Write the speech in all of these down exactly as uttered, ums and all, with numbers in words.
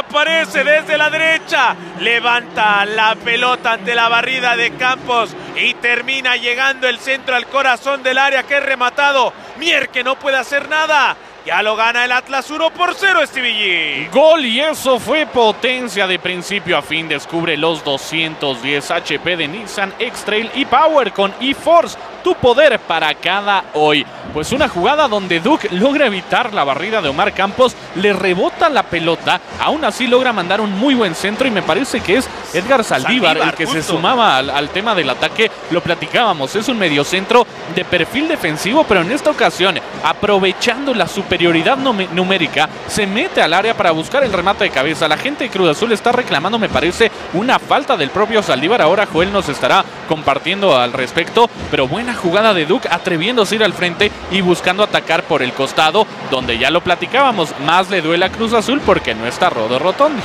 aparece desde la derecha, levanta la pelota ante la barrida de Campos y termina llegando el centro al corazón del área, que es rematado. Mier, que no puede hacer nada. Ya lo gana el Atlas uno por cero, Stevie G. Gol, y eso fue potencia de principio a fin. Descubre los doscientos diez H P de Nissan X-Trail e-Power con e-Force, tu poder para cada hoy. Pues una jugada donde Duke logra evitar la barrida de Omar Campos, le rebota la pelota, aún así logra mandar un muy buen centro, y me parece que es Edgar Saldívar, Saldívar el que justo. se sumaba al, al tema del ataque. Lo platicábamos, es un mediocentro de perfil defensivo, pero en esta ocasión, aprovechando la superioridad numérica, se mete al área para buscar el remate de cabeza. La gente de Cruz Azul está reclamando, me parece, una falta del propio Saldívar. Ahora Joel nos estará compartiendo al respecto, pero buena jugada de Duke, atreviéndose a ir al frente y buscando atacar por el costado, donde ya lo platicábamos, más le duele a Cruz Azul porque no está Rodo Rotondi.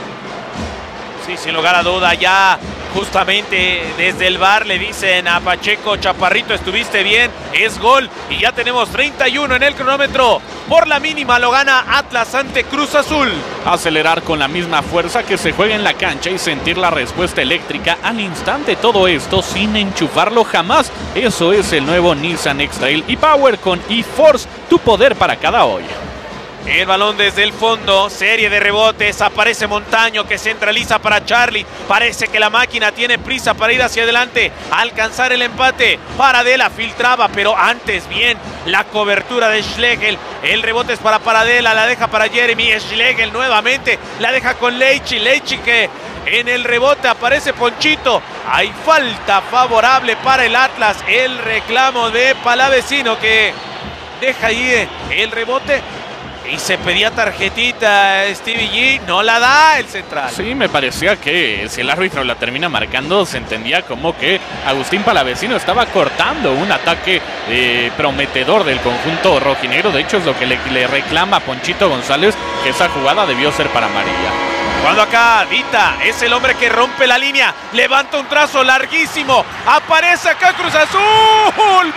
Sí, sin lugar a duda, ya justamente desde el V A R le dicen a Pacheco: Chaparrito, estuviste bien, es gol, y ya tenemos treinta y uno en el cronómetro. Por la mínima lo gana Atlas ante Cruz Azul. Acelerar con la misma fuerza que se juega en la cancha y sentir la respuesta eléctrica al instante, todo esto sin enchufarlo jamás. Eso es el nuevo Nissan X-Trail e-Power con e-Force, tu poder para cada hoy. El balón desde el fondo, serie de rebotes, aparece Montaño, que centraliza para Charlie. Parece que la máquina tiene prisa para ir hacia adelante, alcanzar el empate. Paradela filtraba, pero antes bien la cobertura de Schlegel. El rebote es para Paradela, la deja para Jeremy. Schlegel nuevamente la deja con Leichi. Leichi, que en el rebote aparece Ponchito. Hay falta favorable para el Atlas. El reclamo de Palavecino, que deja ahí el rebote. Y se pedía tarjetita, Stevie G, no la da el central. Sí, me parecía que si el árbitro la termina marcando, se entendía como que Agustín Palavecino estaba cortando un ataque eh, prometedor del conjunto rojinegro. De hecho, es lo que le, le reclama a Ponchito González, que esa jugada debió ser para amarilla. Cuando acá Dita es el hombre que rompe la línea, levanta un trazo larguísimo, aparece acá Cruz Azul,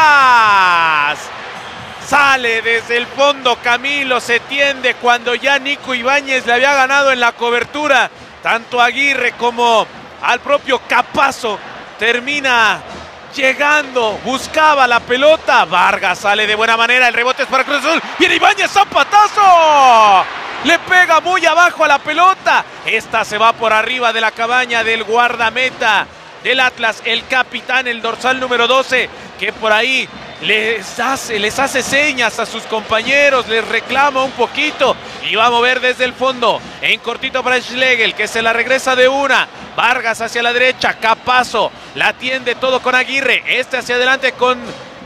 Vargas. Sale desde el fondo Camilo, se tiende cuando ya Nico Ibáñez le había ganado en la cobertura. Tanto Aguirre como al propio Capazo termina llegando, buscaba la pelota. Vargas sale de buena manera, el rebote es para Cruz Azul. Viene Ibáñez, zapatazo. Le pega muy abajo a la pelota. Esta se va por arriba de la cabaña del guardameta del Atlas, el capitán, el dorsal número doce, que por ahí les hace, les hace señas a sus compañeros, les reclama un poquito y va a mover desde el fondo en cortito para Schlegel, que se la regresa de una. Vargas hacia la derecha, Capazo la atiende todo con Aguirre, este hacia adelante con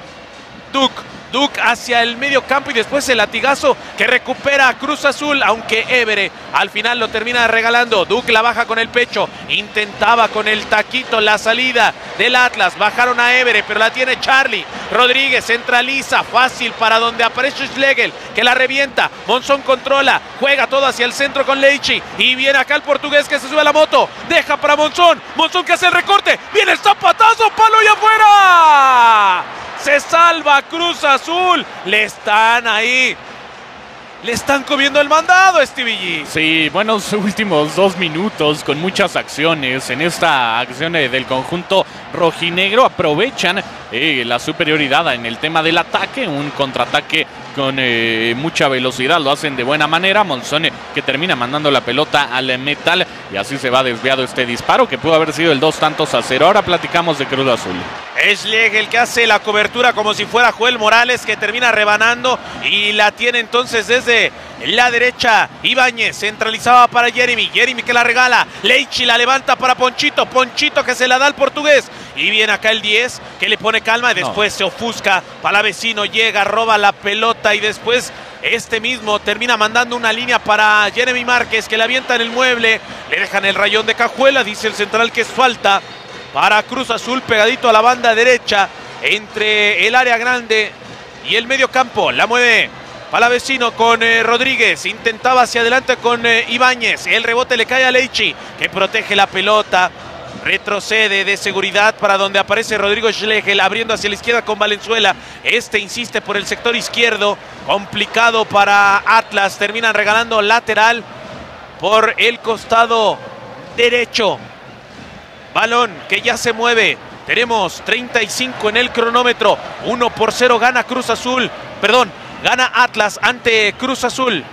Duke. Duke hacia el medio campo y después el latigazo que recupera a Cruz Azul, aunque Évere al final lo termina regalando. Duke la baja con el pecho, intentaba con el taquito la salida del Atlas, bajaron a Évere, pero la tiene Charlie. Rodríguez centraliza, fácil para donde aparece Schlegel, que la revienta. Monzón controla, juega todo hacia el centro con Leichi, y viene acá el portugués que se sube a la moto, deja para Monzón, Monzón que hace el recorte, viene el zapatazo, palo y afuera. Se salva Cruz Azul. Le están ahí. Le están comiendo el mandado, Stevie G. Sí, buenos últimos dos minutos con muchas acciones en esta acción del conjunto rojinegro. Aprovechan eh, la superioridad en el tema del ataque, un contraataque con eh, mucha velocidad, lo hacen de buena manera. Monzón eh, que termina mandando la pelota al metal, y así se va desviado este disparo que pudo haber sido el dos tantos a cero. Ahora platicamos de Cruz Azul. Es Schlegel que hace la cobertura como si fuera Joel Morales, que termina rebanando y la tiene entonces desde la derecha. Ibáñez centralizaba para Jeremy, Jeremy que la regala, Leichi la levanta para Ponchito, Ponchito que se la da al portugués, y viene acá el diez que le pone calma y después no. Se ofusca, Palavecino llega, roba la pelota y después este mismo termina mandando una línea para Jeremy Márquez, que la avienta en el mueble, le dejan el rayón de cajuela, dice el central que es falta para Cruz Azul, pegadito a la banda derecha entre el área grande y el medio campo. La mueve Palavecino con eh, Rodríguez, intentaba hacia adelante con eh, Ibáñez, el rebote le cae a Leichi, que protege la pelota, retrocede de seguridad para donde aparece Rodrigo Schlegel, abriendo hacia la izquierda con Valenzuela. Este insiste por el sector izquierdo, complicado para Atlas, terminan regalando lateral por el costado derecho. Balón que ya se mueve. Tenemos treinta y cinco en el cronómetro. uno por cero gana Cruz Azul. Perdón, gana Atlas ante Cruz Azul.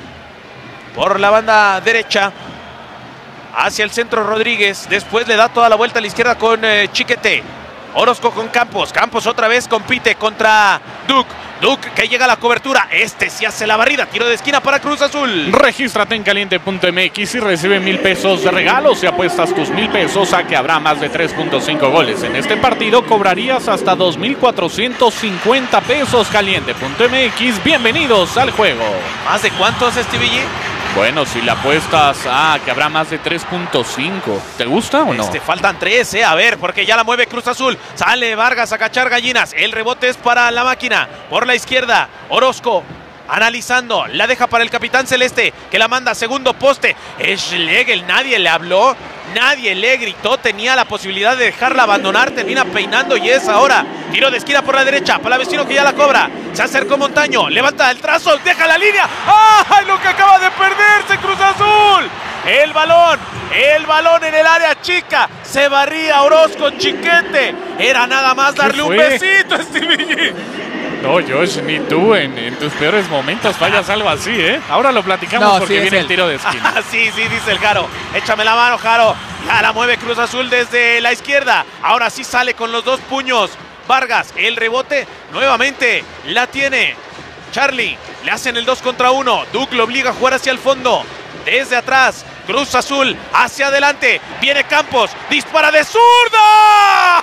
Por la banda derecha. Hacia el centro Rodríguez. Después le da toda la vuelta a la izquierda con eh, Chiquete. Orozco con Campos. Campos otra vez compite contra Duke. Duke que llega a la cobertura. Este sí hace la barrida. Tiro de esquina para Cruz Azul. Regístrate en caliente punto m x y recibe mil pesos de regalo. Si apuestas tus mil pesos a que habrá más de tres punto cinco goles en este partido, cobrarías hasta dos mil cuatrocientos cincuenta pesos. Caliente punto m x. Bienvenidos al juego. ¿Más de cuántos, Stevie G? Bueno, si le apuestas a que habrá más de tres punto cinco, ¿te gusta o no? Este, faltan tres, eh. A ver, porque ya la mueve Cruz Azul. Sale Vargas a cachar gallinas. El rebote es para la máquina. Por la izquierda, Orozco analizando. La deja para el capitán celeste, que la manda a segundo poste. Schlegel, nadie le habló. Nadie le gritó, tenía la posibilidad de dejarla abandonar, termina peinando y es ahora tiro de esquina por la derecha, Palavecino que ya la cobra, se acercó Montaño, levanta el trazo, deja la línea. ¡Ay, lo que acaba de perderse Cruz Azul! El balón, el balón en el área chica, se barría Orozco, Chiquete, era nada más darle un besito a Stevie G. No, Josh, ni tú en, en tus peores momentos fallas algo así, ¿eh? Ahora lo platicamos no, porque sí viene el tiro de esquina. sí, sí, dice el Jaro. Échame la mano, Jaro. Ya la mueve Cruz Azul desde la izquierda. Ahora sí sale con los dos puños. Vargas, el rebote, nuevamente la tiene Charlie. Le hacen el dos contra uno. Duke lo obliga a jugar hacia el fondo. Desde atrás, Cruz Azul hacia adelante. Viene Campos, dispara de zurda.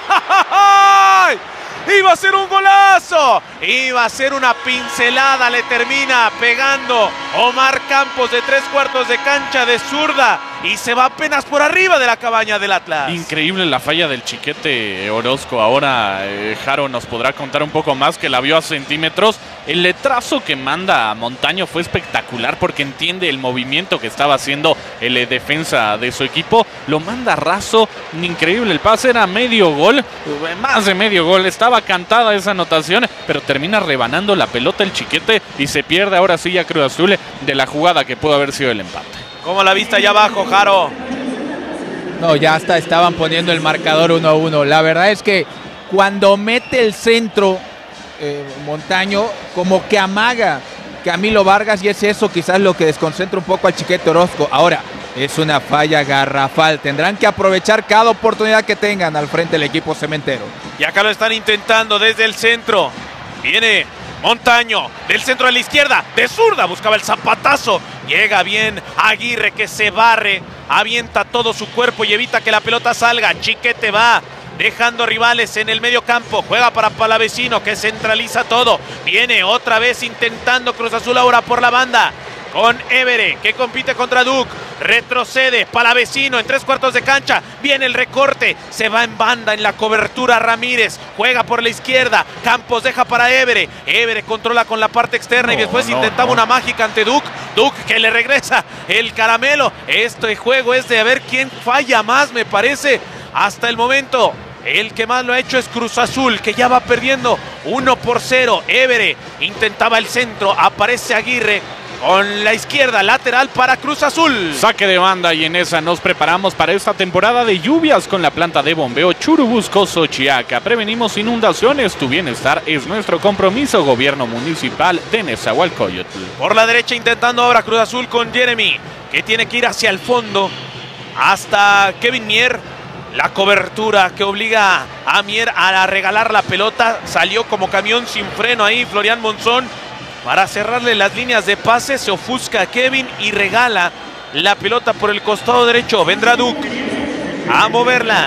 Iba a ser un golazo, iba a ser una pincelada, le termina pegando Omar Campos de tres cuartos de cancha de zurda y se va apenas por arriba de la cabaña del Atlas. Increíble la falla del Chiquete Orozco. Ahora eh, Jaro nos podrá contar un poco más, que la vio a centímetros. El letrazo que manda a Montaño fue espectacular porque entiende el movimiento que estaba haciendo el eh, defensa de su equipo. Lo manda raso, increíble el pase, era medio gol, más de medio gol. Estaba cantada esa anotación, pero termina rebanando la pelota el Chiquete y se pierde ahora sí ya Cruz Azul de la jugada que pudo haber sido el empate. ¿Cómo la vista allá abajo, Jaro? No, ya hasta estaban poniendo el marcador uno a uno. La verdad es que cuando mete el centro eh, Montaño, como que amaga Camilo Vargas y es eso quizás lo que desconcentra un poco al Chiquete Orozco. Ahora, es una falla garrafal. Tendrán que aprovechar cada oportunidad que tengan al frente del equipo cementero. Y acá lo están intentando desde el centro. Viene Montaño, del centro a la izquierda, de zurda, buscaba el zapatazo. Llega bien Aguirre que se barre, avienta todo su cuerpo y evita que la pelota salga. Chiquete va dejando rivales en el medio campo, juega para Palavecino que centraliza todo. Viene otra vez intentando Cruz Azul ahora por la banda. Con Évere, que compite contra Duke. Retrocede, Palavecino en tres cuartos de cancha. Viene el recorte, se va en banda en la cobertura Ramírez. Juega por la izquierda, Campos deja para Évere. Évere controla con la parte externa no, y después no, intentaba no. una mágica ante Duke. Duke que le regresa el caramelo. Este juego es de a ver quién falla más, me parece. Hasta el momento, el que más lo ha hecho es Cruz Azul, que ya va perdiendo uno por cero. Évere intentaba el centro, aparece Aguirre. Con la izquierda, lateral para Cruz Azul. Saque de banda y en esa nos preparamos para esta temporada de lluvias con la planta de bombeo Churubusco Xochiaca. Prevenimos inundaciones, tu bienestar es nuestro compromiso. Gobierno Municipal de Nezahualcóyotl. Por la derecha intentando ahora Cruz Azul con Jeremy, que tiene que ir hacia el fondo hasta Kevin Mier. La cobertura que obliga a Mier a regalar la pelota. Salió como camión sin freno ahí Florian Monzón. Para cerrarle las líneas de pase, se ofusca a Kevin y regala la pelota por el costado derecho. Vendrá Duke a moverla.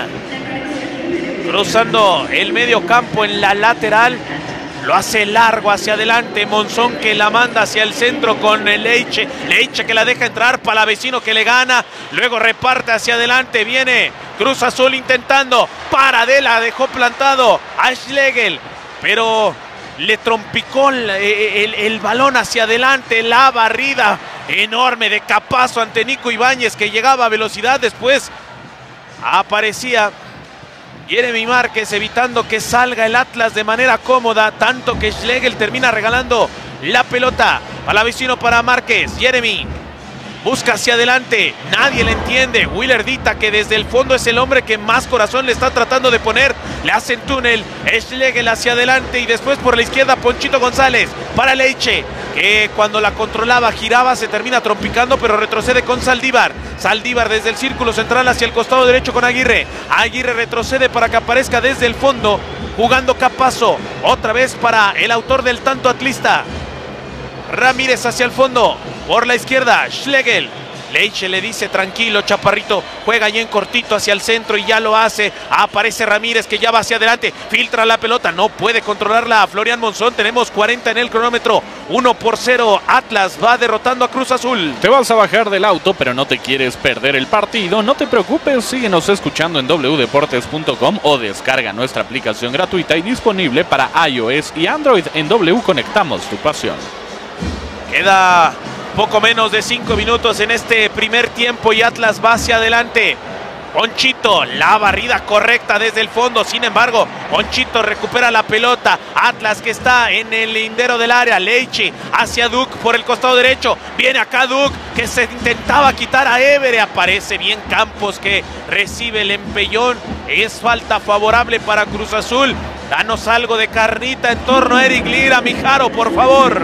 Cruzando el medio campo en la lateral. Lo hace largo hacia adelante. Monzón que la manda hacia el centro con el Leiche. Leiche que la deja entrar. Palavecino que le gana. Luego reparte hacia adelante. Viene Cruz Azul intentando. Paradela dejó plantado a Schlegel. Pero le trompicó el, el, el balón hacia adelante, la barrida enorme de Capazo ante Nico Ibáñez que llegaba a velocidad. Después aparecía Jeremy Márquez evitando que salga el Atlas de manera cómoda, tanto que Schlegel termina regalando la pelota. Palavecino para Márquez, Jeremy busca hacia adelante, nadie le entiende. Willer Dita, que desde el fondo es el hombre que más corazón le está tratando de poner, le hacen túnel, Schlegel hacia adelante y después por la izquierda Ponchito González para Leiche, que cuando la controlaba giraba, se termina trompicando pero retrocede con Saldívar. Saldívar desde el círculo central hacia el costado derecho con Aguirre. Aguirre retrocede para que aparezca desde el fondo jugando Capazo, otra vez para el autor del tanto atlista. Ramírez hacia el fondo, por la izquierda, Schlegel. Leiche le dice tranquilo, chaparrito, juega ahí en cortito hacia el centro y ya lo hace. Aparece Ramírez que ya va hacia adelante, filtra la pelota, no puede controlarla a Florian Monzón. Tenemos cuarenta en el cronómetro, uno por cero. Atlas va derrotando a Cruz Azul. Te vas a bajar del auto pero no te quieres perder el partido. No te preocupes, síguenos escuchando en doble u deportes punto com o descarga nuestra aplicación gratuita y disponible para iOS y Android. En W conectamos tu pasión. Queda poco menos de cinco minutos en este primer tiempo y Atlas va hacia adelante. Ponchito, la barrida correcta desde el fondo, sin embargo, Ponchito recupera la pelota. Atlas que está en el lindero del área, Leiche hacia Duc por el costado derecho. Viene acá Duc que se intentaba quitar a Évere, aparece bien Campos que recibe el empellón. Es falta favorable para Cruz Azul. Danos algo de carnita en torno a Eric Lira, Mijaro, por favor.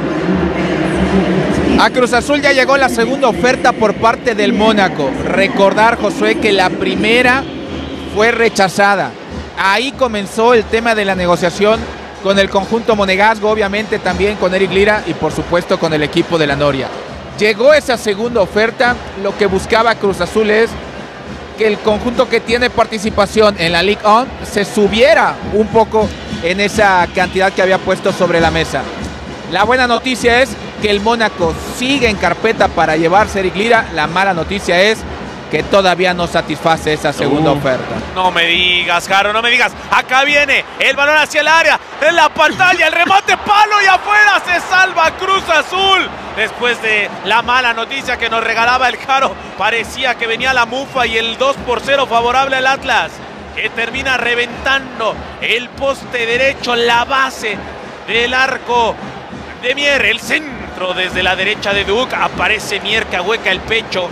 A Cruz Azul ya llegó la segunda oferta por parte del Mónaco. Recordar, Josué, que la primera fue rechazada. Ahí comenzó el tema de la negociación con el conjunto monegasco, obviamente también con Eric Lira y por supuesto con el equipo de la Noria. Llegó esa segunda oferta, lo que buscaba Cruz Azul es que el conjunto que tiene participación en la Ligue uno se subiera un poco en esa cantidad que había puesto sobre la mesa. La buena noticia es que el Mónaco sigue en carpeta para llevarse a Eric Lira. La mala noticia es que todavía no satisface esa segunda uh. oferta. No me digas, Jaro, no me digas. Acá viene el balón hacia el área, en la pantalla, el remate, palo y afuera. Se salva Cruz Azul. Después de la mala noticia que nos regalaba el Jaro, parecía que venía la mufa y el dos por cero favorable al Atlas, que termina reventando el poste derecho, la base del arco de Mier. El centro desde la derecha de Duc, aparece Mier que ahueca el pecho,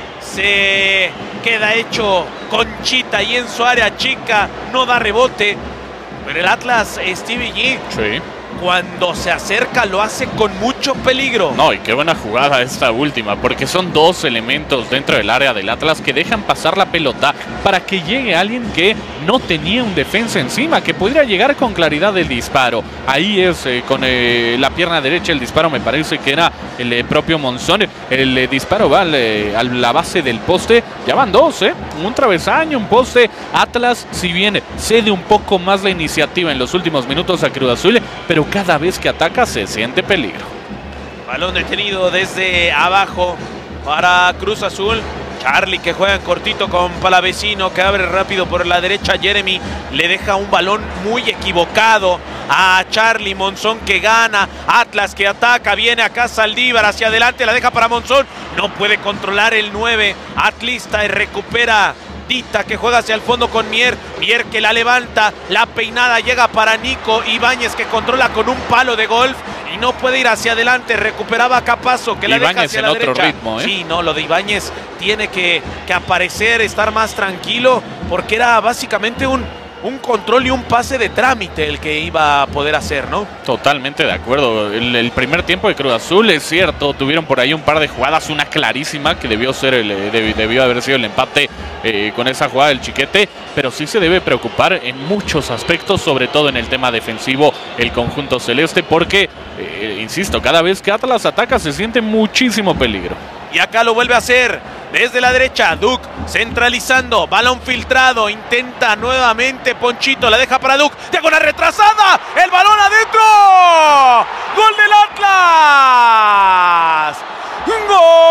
se queda hecho conchita y en su área chica, no da rebote, pero el Atlas, Stevie G, sí, cuando se acerca lo hace con mucho peligro. No, y qué buena jugada esta última, porque son dos elementos dentro del área del Atlas que dejan pasar la pelota para que llegue alguien que no tenía un defensa encima, que pudiera llegar con claridad del disparo. Ahí es eh, con eh, la pierna derecha el disparo, me parece que era el eh, propio Monzón. El eh, disparo va al, eh, a la base del poste. Ya van dos, ¿eh? Un travesaño, un poste. Atlas, si bien cede un poco más la iniciativa en los últimos minutos a Cruz Azul, pero cada vez que ataca se siente peligro. Balón detenido desde abajo para Cruz Azul. Charlie que juega en cortito con Palavecino, que abre rápido por la derecha. Jeremy le deja un balón muy equivocado a Charlie. Monzón que gana. Atlas que ataca. Viene acá Saldívar hacia adelante. La deja para Monzón. No puede controlar el nueve atlista y recupera Dita, que juega hacia el fondo con Mier. Mier que la levanta. La peinada llega para Nico Ibáñez, que controla con un palo de golf y no puede ir hacia adelante. Recuperaba Capazo, que la Ibáñez deja hacia en la otro derecha. ritmo, ¿eh? Sí, no, lo de Ibáñez tiene que, que aparecer, estar más tranquilo, porque era básicamente un, un control y un pase de trámite el que iba a poder hacer, ¿no? Totalmente de acuerdo. El, el primer tiempo de Cruz Azul, es cierto, tuvieron por ahí un par de jugadas, una clarísima que debió ser el, debió, debió haber sido el empate eh, con esa jugada del Chiquete, pero sí se debe preocupar en muchos aspectos, sobre todo en el tema defensivo, el conjunto celeste, porque, eh, insisto, cada vez que Atlas ataca se siente muchísimo peligro. Y acá lo vuelve a hacer desde la derecha. Duc centralizando, balón filtrado, intenta nuevamente Ponchito, la deja para Duc, diagonal retrasada, el balón adentro, gol del Atlas, gol.